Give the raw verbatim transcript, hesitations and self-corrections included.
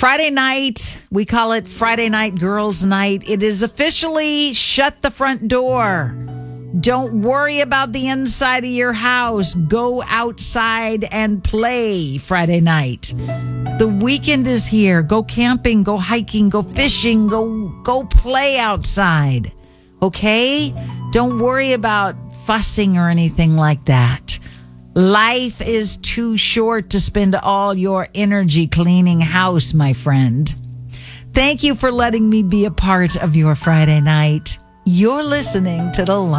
Friday night, we call it Friday Night Girls Night. It is officially shut the front door. Don't worry about the inside of your house. Go outside and play Friday night. The weekend is here. Go camping, go hiking, go fishing, go go play outside. Okay? Don't worry about fussing or anything like that. Life is too short to spend all your energy cleaning house, my friend. Thank you for letting me be a part of your Friday night. You're listening to the